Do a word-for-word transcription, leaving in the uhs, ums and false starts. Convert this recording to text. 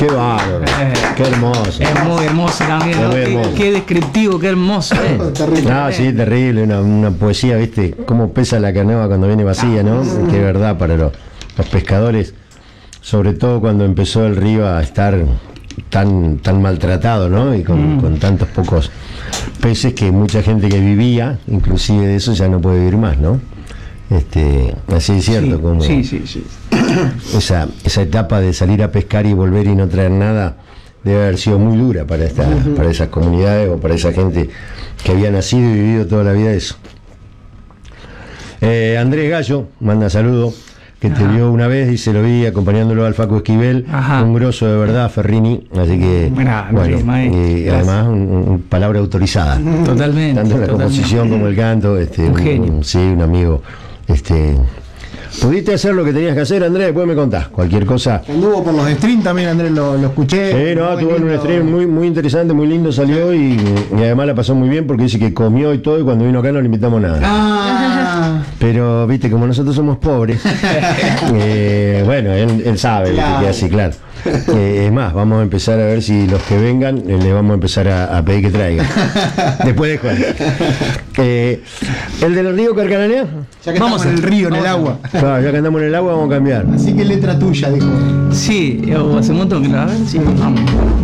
Qué bárbaro, Eh, qué hermoso. Es muy hermoso también, Es ¿no? muy Qué, hermoso. qué descriptivo, qué hermoso. eh. Terrible. No, sí, terrible, una, una poesía, ¿viste? Cómo pesa la canoa cuando viene vacía, ¿no? Que es verdad para los, los pescadores, sobre todo cuando empezó el río a estar tan tan maltratado, ¿no? Y con, Mm. con tantos pocos peces que mucha gente que vivía, inclusive de eso, ya no puede vivir más, ¿no? Este, así es cierto, Sí, como sí, sí, sí. esa, esa etapa de salir a pescar y volver y no traer nada debe haber sido muy dura para esta, para esas comunidades o para esa gente que había nacido y vivido toda la vida eso. Eh, Andrés Gallo manda saludo, que te Ajá. vio una vez y se lo vi acompañándolo al Facu Esquivel, Ajá. un grosso de verdad, Ferrini, así que Mirá, bueno, sí, maestro. y Gracias. además un, un palabra autorizada, Totalmente. tanto en la totalmente. composición como el canto, este, Un genio. sí, un amigo, este. ¿Pudiste hacer lo que tenías que hacer, Andrés? Después me contás. Cualquier cosa. Anduvo por los streams también, Andrés, lo, lo escuché. Sí, no, Muy tuvo en un lindo. stream muy, muy interesante, muy lindo salió y, y además la pasó muy bien porque dice que comió y todo y cuando vino acá no le invitamos nada. Ah, Pero, viste, como nosotros somos pobres, eh, bueno, él, él sabe, viste, Claro. que así, claro. Eh, es más, vamos a empezar a ver si los que vengan eh, les vamos a empezar a, a pedir que traigan. Después de Juan. Eh, ¿El del río Carcaranea? ya que Vamos estamos en el a- río, en el vamos a- agua. Claro, ya que andamos en el agua vamos a cambiar. Así que letra tuya, dijo. Sí, yo hace un montón que lo. A ver, sí, vamos.